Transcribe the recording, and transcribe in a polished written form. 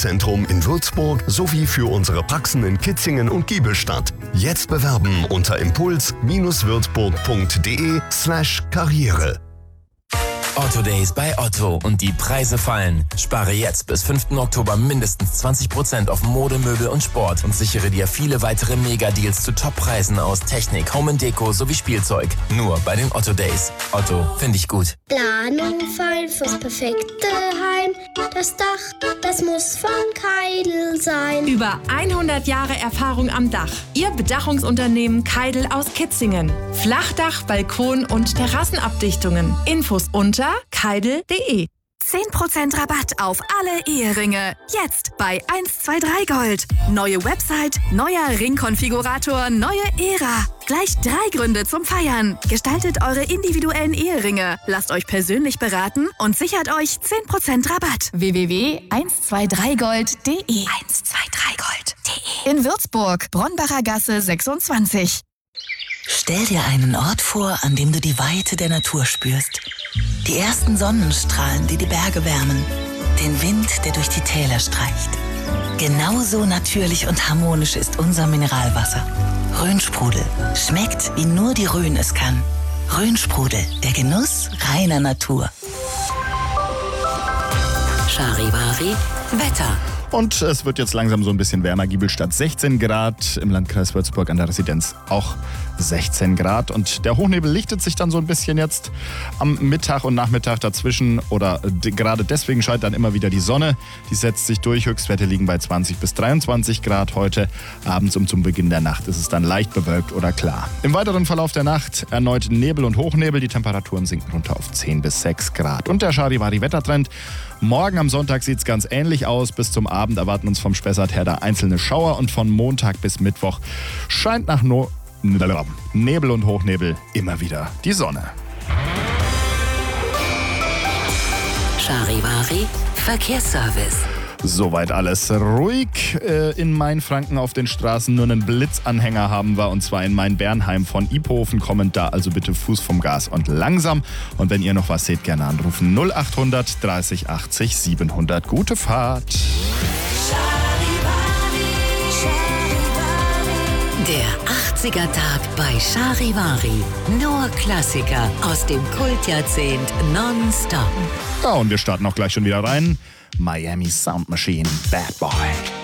Zentrum in Würzburg sowie für unsere Praxen in Kitzingen und Giebelstadt. Jetzt bewerben unter impuls-würzburg.de/Karriere. Otto Days bei Otto und die Preise fallen. Spare jetzt bis 5. Oktober mindestens 20% auf Mode, Möbel und Sport und sichere dir viele weitere Mega-Deals zu Top-Preisen aus Technik, Home & Deko sowie Spielzeug. Nur bei den Otto Days. Otto, finde ich gut. Planung fein fürs perfekte Heim. Das Dach, das muss von Keidel sein. Über 100 Jahre Erfahrung am Dach. Ihr Bedachungsunternehmen Keidel aus Kitzingen. Flachdach, Balkon und Terrassenabdichtungen. Infos unter keidel.de. 10% Rabatt auf alle Eheringe. Jetzt bei 123 Gold. Neue Website, neuer Ringkonfigurator, neue Ära. Gleich 3 Gründe zum Feiern. Gestaltet eure individuellen Eheringe. Lasst euch persönlich beraten und sichert euch 10% Rabatt. www.123gold.de 123gold.de In Würzburg, Bronnbacher Gasse 26. Stell dir einen Ort vor, an dem du die Weite der Natur spürst. Die ersten Sonnenstrahlen, die die Berge wärmen. Den Wind, der durch die Täler streicht. Genauso natürlich und harmonisch ist unser Mineralwasser. Rhönsprudel. Schmeckt, wie nur die Rhön es kann. Rhönsprudel, der Genuss reiner Natur. Charivari Wetter. Und es wird jetzt langsam so ein bisschen wärmer. Giebelstadt 16 Grad, im Landkreis Würzburg an der Residenz auch 16 Grad. Und der Hochnebel lichtet sich dann so ein bisschen jetzt am Mittag und Nachmittag dazwischen. Oder gerade deswegen scheint dann immer wieder die Sonne. Die setzt sich durch. Höchstwerte liegen bei 20 bis 23 Grad heute. Abends und zum Beginn der Nacht ist es dann leicht bewölkt oder klar. Im weiteren Verlauf der Nacht erneut Nebel und Hochnebel. Die Temperaturen sinken runter auf 10 bis 6 Grad. Und der Charivari-Wettertrend. Morgen am Sonntag sieht es ganz ähnlich aus. Bis zum Abend erwarten uns vom Spessart her da einzelne Schauer und von Montag bis Mittwoch scheint nach Nebel und Hochnebel immer wieder die Sonne. Charivari Verkehrsservice. Soweit alles ruhig. In Mainfranken auf den Straßen nur einen Blitzanhänger haben wir, und zwar in Main-Bernheim von Iphofen. Kommend da also bitte Fuß vom Gas und langsam. Und wenn ihr noch was seht, gerne anrufen 0800 30 80 700. Gute Fahrt. Der 80er-Tag bei Charivari. Nur Klassiker aus dem Kultjahrzehnt nonstop. Ja, und wir starten auch gleich schon wieder rein. Miami Sound Machine, Bad Boy.